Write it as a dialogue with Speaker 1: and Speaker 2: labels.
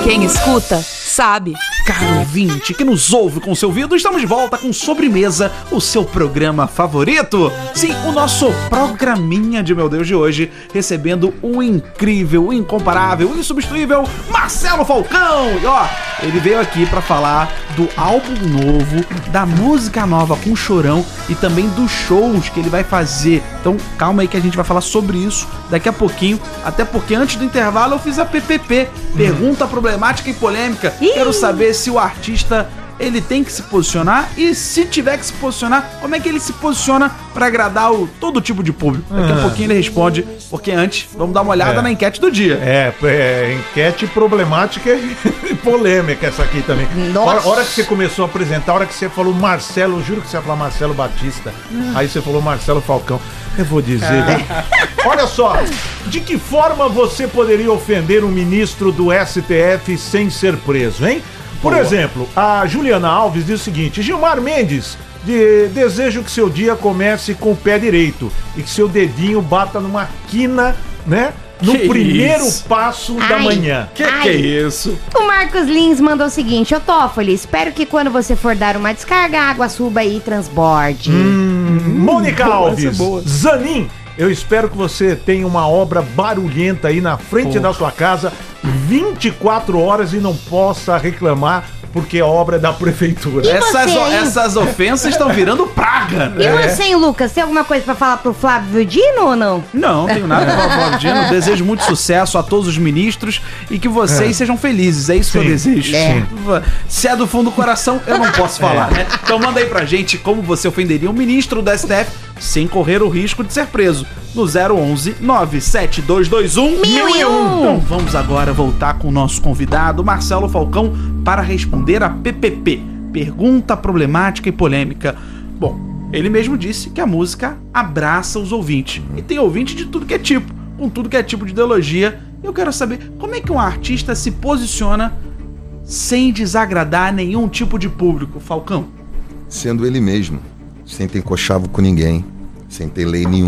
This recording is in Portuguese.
Speaker 1: Quem escuta, sabe.
Speaker 2: Caro ouvinte que nos ouve com seu ouvido, estamos de volta com Sobremesa, o seu programa favorito. Sim, o nosso programinha de meu Deus de hoje, recebendo o incrível, o incomparável, o insubstituível Marcelo Falcão. E ó, ele veio aqui pra falar do álbum novo, da música nova com Chorão e também dos shows que ele vai fazer. Então calma aí que a gente vai falar sobre isso daqui a pouquinho, até porque antes do intervalo eu fiz a PPP, pergunta problemática e polêmica. Quero saber se o artista ele tem que se posicionar e se tiver que se posicionar, como é que ele se posiciona pra agradar todo tipo de público. Daqui a pouquinho ele responde, porque antes vamos dar uma olhada na enquete do dia.
Speaker 3: Enquete problemática e polêmica essa aqui também.
Speaker 4: Nossa.
Speaker 3: Hora que você começou a apresentar, a hora que você falou Marcelo, juro que você ia falar Marcelo Batista, aí você falou Marcelo Falcão. Eu vou dizer, viu? Olha só, de que forma você poderia ofender um ministro do STF sem ser preso, hein? Por exemplo, a Juliana Alves diz o seguinte: Gilmar Mendes, desejo que seu dia comece com o pé direito e que seu dedinho bata numa quina, né? No primeiro passo da manhã.
Speaker 2: Que é isso?
Speaker 4: O Marcos Lins mandou o seguinte: ô Toffoli, espero que quando você for dar uma descarga, a água suba e transborde.
Speaker 3: Mônica Alves,
Speaker 2: boa.
Speaker 3: Zanin, eu espero que você tenha uma obra barulhenta aí na frente da sua casa 24 horas e não possa reclamar porque é obra da prefeitura.
Speaker 2: Essas ofensas estão virando praga.
Speaker 4: E você, hein, Lucas, tem alguma coisa pra falar pro Flávio Dino ou não?
Speaker 2: Não tenho nada pra falar, Dino. Desejo muito sucesso a todos os ministros e que vocês sejam felizes. É isso que eu desejo. Se é do fundo do coração, eu não posso falar, né? Então manda aí pra gente como você ofenderia um ministro do STF sem correr o risco de ser preso. No 011 97221 1001. Então vamos agora voltar com o nosso convidado, Marcelo Falcão, para responder a PPP, pergunta problemática e polêmica. Bom, ele mesmo disse que a música abraça os ouvintes. E tem ouvinte de tudo que é tipo, com tudo que é tipo de ideologia. Eu quero saber como é que um artista se posiciona sem desagradar nenhum tipo de público, Falcão.
Speaker 5: Sendo ele mesmo, sem ter encoxavo com ninguém, sem ter lei nenhuma.